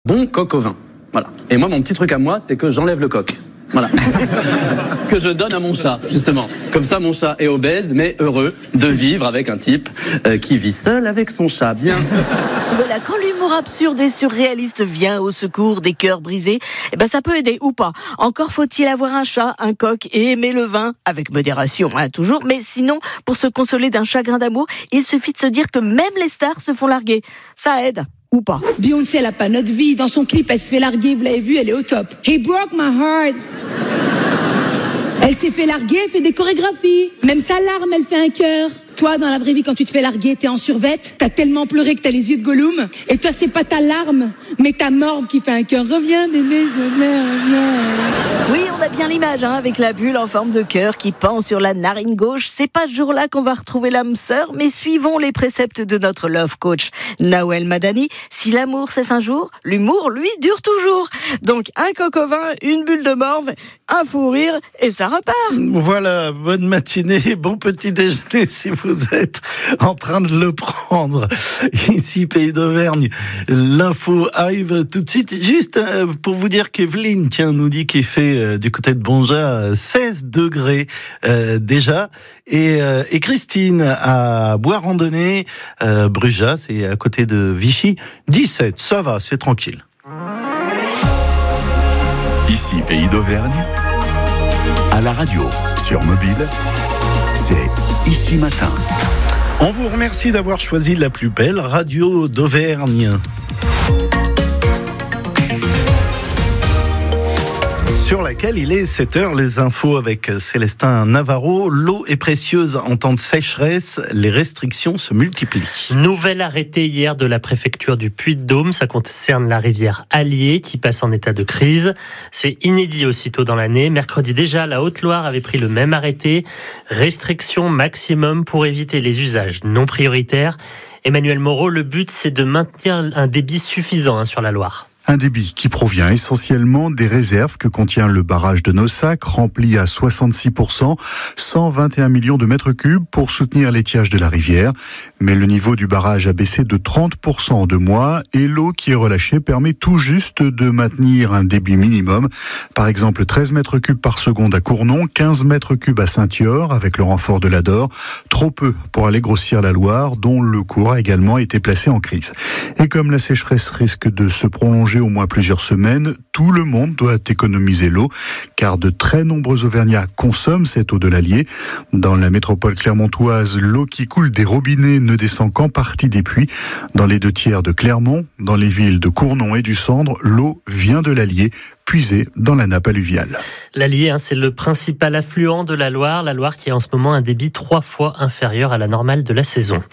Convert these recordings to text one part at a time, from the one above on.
bon coq au vin. Voilà. Et moi, mon petit truc à moi, c'est que j'enlève le coq. Voilà. Que je donne à mon chat, justement. Comme ça, mon chat est obèse, mais heureux de vivre avec un type qui vit seul avec son chat. Bien. Voilà, quand l'humour absurde et surréaliste vient au secours des cœurs brisés, ça peut aider ou pas. Encore faut-il avoir un chat, un coq et aimer le vin, avec modération, toujours. Mais sinon, pour se consoler d'un chagrin d'amour, il suffit de se dire que même les stars se font larguer. Ça aide. Ou pas. Beyoncé, elle a pas notre vie. Dans son clip, elle se fait larguer. Vous l'avez vu, elle est au top. He broke my heart. Elle s'est fait larguer, elle fait des chorégraphies. Même sa larme, elle fait un cœur. Toi, dans la vraie vie, quand tu te fais larguer, t'es en survette. T'as tellement pleuré que t'as les yeux de Gollum. Et toi, c'est pas ta larme, mais ta morve qui fait un cœur. Reviens, bébé, reviens. Oui, on a bien l'image, avec la bulle en forme de cœur qui pend sur la narine gauche. C'est pas ce jour-là qu'on va retrouver l'âme sœur, mais suivons les préceptes de notre love coach, Nawel Madani. Si l'amour cesse un jour, l'humour, lui, dure toujours. Donc, un coq au vin, une bulle de morve, un fou rire, et ça repart. Voilà, bonne matinée, bon petit déjeuner si vous êtes en train de le prendre. Ici, Pays d'Auvergne, l'info arrive tout de suite. Juste pour vous dire qu'Evelyne, nous dit qu'il fait du côté de Bonja 16 degrés déjà. Et Christine à Bois-Randonnée, Brujas, c'est à côté de Vichy, 17. Ça va, c'est tranquille. Ici, Pays d'Auvergne, à la radio, sur mobile, c'est Ici Matin. On vous remercie d'avoir choisi la plus belle radio d'Auvergne. Sur laquelle il est 7h, les infos avec Célestin Navarro. L'eau est précieuse en temps de sécheresse, les restrictions se multiplient. Nouvel arrêté hier de la préfecture du Puy-de-Dôme, ça concerne la rivière Allier qui passe en état de crise. C'est inédit aussitôt dans l'année. Mercredi déjà, la Haute-Loire avait pris le même arrêté. Restriction maximum pour éviter les usages non prioritaires. Emmanuel Moreau, le but c'est de maintenir un débit suffisant sur la Loire. Un débit qui provient essentiellement des réserves que contient le barrage de Nossac, rempli à 66%, 121 millions de mètres cubes pour soutenir l'étiage de la rivière. Mais le niveau du barrage a baissé de 30% en 2 mois et l'eau qui est relâchée permet tout juste de maintenir un débit minimum. Par exemple, 13 mètres cubes par seconde à Cournon, 15 mètres cubes à Saint-Yor avec le renfort de l'Ador. Trop peu pour aller grossir la Loire, dont le cours a également été placé en crise. Et comme la sécheresse risque de se prolonger au moins plusieurs semaines, tout le monde doit économiser l'eau, car de très nombreux Auvergnats consomment cette eau de l'Allier. Dans la métropole clermontoise, l'eau qui coule des robinets ne descend qu'en partie des puits. Dans les 2 tiers de Clermont, dans les villes de Cournon et du Sandre, l'eau vient de l'Allier, puisée dans la nappe alluviale. L'Allier, c'est le principal affluent de la Loire qui a en ce moment un débit 3 fois inférieur à la normale de la saison.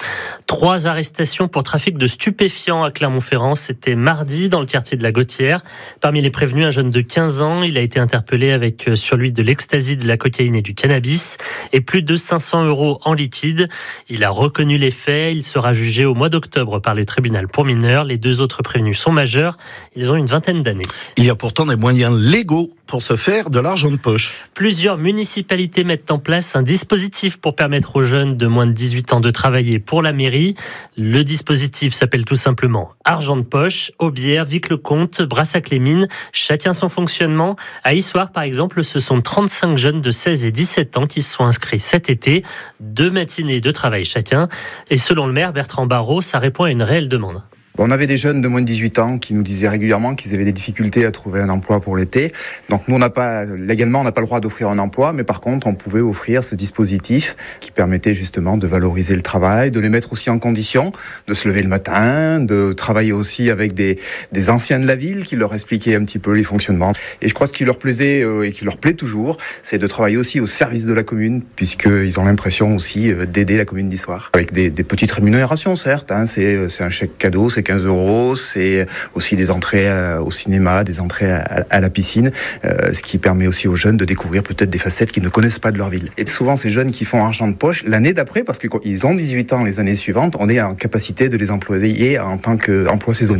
3 arrestations pour trafic de stupéfiants à Clermont-Ferrand, c'était mardi dans le quartier de la Gautière. Parmi les prévenus, un jeune de 15 ans, il a été interpellé avec sur lui de l'ecstasy, de la cocaïne et du cannabis et plus de 500 € en liquide. Il a reconnu les faits, il sera jugé au mois d'octobre par le tribunal pour mineurs. Les 2 autres prévenus sont majeurs, ils ont une vingtaine d'années. Il y a pourtant des moyens légaux pour se faire de l'argent de poche. Plusieurs municipalités mettent en place un dispositif pour permettre aux jeunes de moins de 18 ans de travailler pour la mairie. Le dispositif s'appelle tout simplement Argent de poche. Aubière, Vic-le-Comte, Brassac-les-Mines, chacun son fonctionnement. À Issoire, par exemple, ce sont 35 jeunes de 16 et 17 ans qui se sont inscrits cet été. 2 matinées de travail chacun. Et selon le maire Bertrand Barrault, ça répond à une réelle demande. On avait des jeunes de moins de 18 ans qui nous disaient régulièrement qu'ils avaient des difficultés à trouver un emploi pour l'été. Donc nous, légalement, on n'a pas le droit d'offrir un emploi, mais par contre, on pouvait offrir ce dispositif qui permettait justement de valoriser le travail, de les mettre aussi en condition de se lever le matin, de travailler aussi avec des anciens de la ville qui leur expliquaient un petit peu les fonctionnements. Et je crois que ce qui leur plaisait et qui leur plaît toujours, c'est de travailler aussi au service de la commune, puisqu'ils ont l'impression aussi d'aider la commune d'Issoire. Avec des petites rémunérations, certes, c'est un chèque cadeau, c'est 15 €, c'est aussi des entrées au cinéma, des entrées à la piscine, ce qui permet aussi aux jeunes de découvrir peut-être des facettes qu'ils ne connaissent pas de leur ville. Et souvent, ces jeunes qui font argent de poche, l'année d'après, parce qu'ils ont 18 ans les années suivantes, on est en capacité de les employer en tant qu'emploi saisonnier.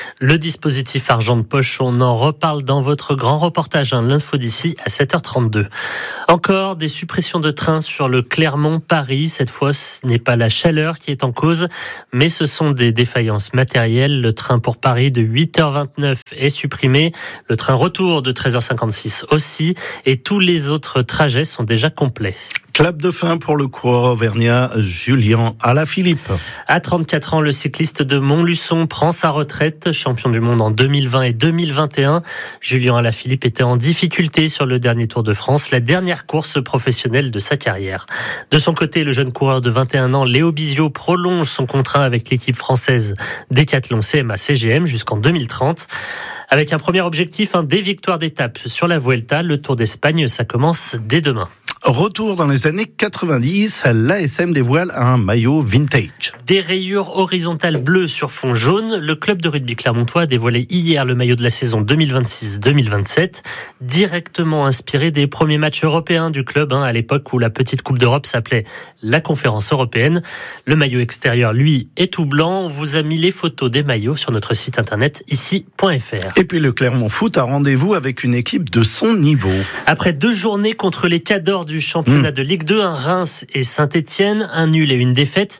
Le dispositif argent de poche, on en reparle dans votre grand reportage, l'info d'ici à 7h32. Encore des suppressions de trains sur le Clermont-Paris. Cette fois, ce n'est pas la chaleur qui est en cause, mais ce sont des défaillances matérielles. Le train pour Paris de 8h29 est supprimé. Le train retour de 13h56 aussi. Et tous les autres trajets sont déjà complets. Clap de fin pour le coureur auvergnat Julien Alaphilippe. À 34 ans, le cycliste de Montluçon prend sa retraite. Champion du monde en 2020 et 2021. Julien Alaphilippe était en difficulté sur le dernier Tour de France, la dernière course professionnelle de sa carrière. De son côté, le jeune coureur de 21 ans, Léo Bizio, prolonge son contrat avec l'équipe française Décathlon CMA-CGM jusqu'en 2030. Avec un premier objectif, des victoires d'étape sur la Vuelta. Le Tour d'Espagne, ça commence dès demain. Retour dans les années 90, l'ASM dévoile un maillot vintage. Des rayures horizontales bleues sur fond jaune. Le club de rugby clermontois a dévoilé hier le maillot de la saison 2026-2027, directement inspiré des premiers matchs européens du club, à l'époque où la petite Coupe d'Europe s'appelait la Conférence européenne. Le maillot extérieur, lui, est tout blanc. On vous a mis les photos des maillots sur notre site internet ici.fr. Et puis le Clermont Foot a rendez-vous avec une équipe de son niveau. Après 2 journées contre les Cadors du championnat de Ligue 2, Reims et Saint-Etienne, un nul et une défaite.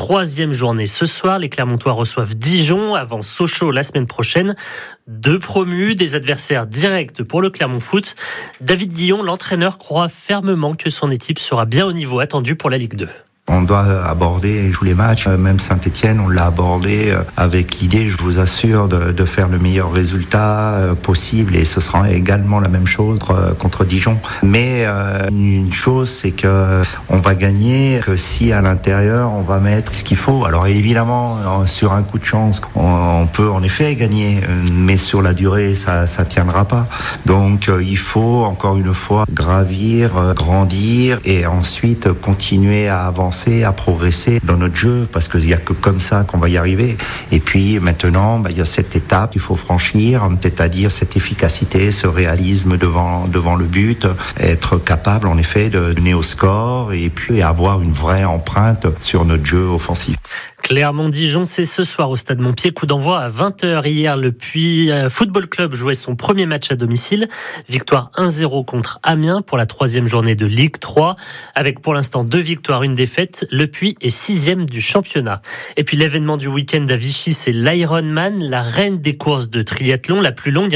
3e journée ce soir, les Clermontois reçoivent Dijon avant Sochaux la semaine prochaine. 2 promus, des adversaires directs pour le Clermont Foot. David Guillon, l'entraîneur, croit fermement que son équipe sera bien au niveau attendu pour la Ligue 2. On doit aborder tous les matchs, même Saint-Etienne, on l'a abordé avec l'idée, je vous assure, de faire le meilleur résultat possible, et ce sera également la même chose contre Dijon. Mais une chose, c'est que on va gagner que si à l'intérieur on va mettre ce qu'il faut. Alors évidemment, sur un coup de chance, on peut en effet gagner, mais sur la durée, ça tiendra pas. Donc il faut encore une fois gravir, grandir, et ensuite continuer à avancer, à progresser dans notre jeu, parce qu'il n'y a que comme ça qu'on va y arriver. Et puis maintenant, il y a cette étape qu'il faut franchir, c'est-à-dire cette efficacité, ce réalisme devant le but, être capable en effet de donner au score, et puis avoir une vraie empreinte sur notre jeu offensif. Clermont-Dijon, c'est ce soir au Stade Montpied. Coup d'envoi à 20h. Hier, le Puy Football Club jouait son premier match à domicile. Victoire 1-0 contre Amiens pour la 3e journée de Ligue 3. Avec pour l'instant 2 victoires, 1 défaite. Le Puy est 6e du championnat. Et puis l'événement du week-end à Vichy, c'est l'Ironman, la reine des courses de triathlon, la plus longue.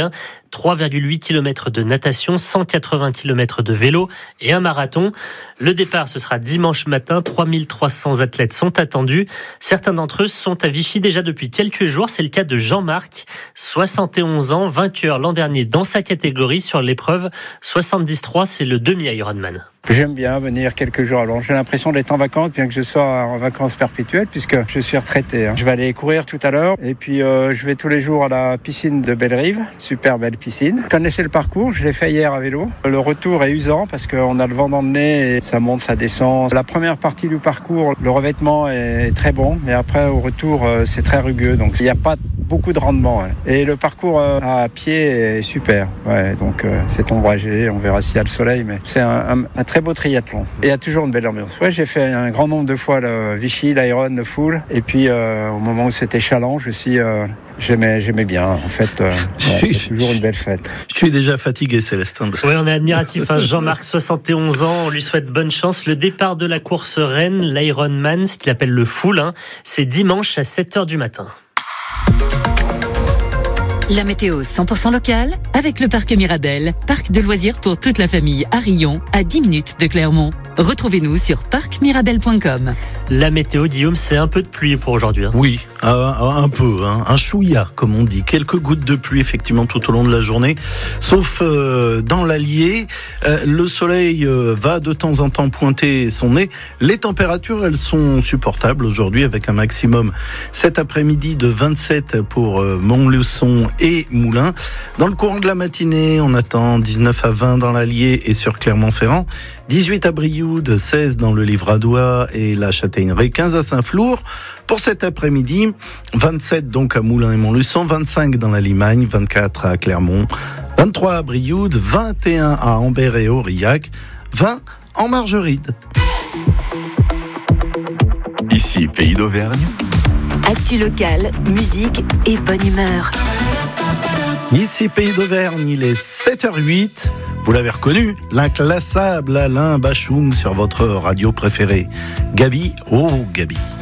3,8 km de natation, 180 km de vélo et un marathon. Le départ, ce sera dimanche matin. 3300 athlètes sont attendus. Certains d'entre eux sont à Vichy déjà depuis quelques jours. C'est le cas de Jean-Marc, 71 ans, vainqueur l'an dernier dans sa catégorie sur l'épreuve 73. C'est le demi-Ironman. J'aime bien venir quelques jours avant. J'ai l'impression d'être en vacances, bien que je sois en vacances perpétuelles, puisque je suis retraité. Je vais aller courir tout à l'heure. Et puis, je vais tous les jours à la piscine de Bellerive. Super belle piscine. Je connaissais le parcours. Je l'ai fait hier à vélo. Le retour est usant parce qu'on a le vent dans le nez et ça monte, ça descend. La première partie du parcours, le revêtement est très bon. Mais après, au retour, c'est très rugueux. Donc, il n'y a pas beaucoup de rendement. Et le parcours à pied est super. Donc, c'est ombragé. On verra s'il y a le soleil. Mais c'est un très beau triathlon. Et il y a toujours une belle ambiance. J'ai fait un grand nombre de fois le Vichy, l'Iron, le Full. Et puis, au moment où c'était challenge aussi, j'aimais bien. En fait, c'est toujours une belle fête. Je suis déjà fatigué, Célestin. Oui, on est admiratif. Jean-Marc, 71 ans, on lui souhaite bonne chance. Le départ de la course reine, l'Ironman, ce qu'il appelle le Full, c'est dimanche à 7h du matin. La météo 100% locale avec le parc Mirabel, parc de loisirs pour toute la famille à Rion, à 10 minutes de Clermont. Retrouvez-nous sur parcmirabel.com. La météo, Guillaume, c'est un peu de pluie pour aujourd'hui. Oui, un peu, un chouïa, comme on dit. Quelques gouttes de pluie, effectivement, tout au long de la journée. Sauf dans l'Allier, le soleil va de temps en temps pointer son nez. Les températures, elles sont supportables aujourd'hui, avec un maximum cet après-midi de 27 pour Montluçon et Moulins. Dans le courant de la matinée, on attend 19 à 20 dans l'Allier et sur Clermont-Ferrand, 18 à Brioude, 16 dans le Livradois et la Châtaigneraie, 15 à Saint-Flour. Pour cet après-midi, 27 donc à Moulins et Montluçon, 25 dans la Limagne, 24 à Clermont, 23 à Brioude, 21 à Ambert et Aurillac, 20 en Margeride. Ici, Pays d'Auvergne. Actu locale, musique et bonne humeur. Ici Pays d'Auvergne, il est 7h08. Vous l'avez reconnu, l'inclassable Alain Bachung sur votre radio préférée. Gabi, oh Gabi.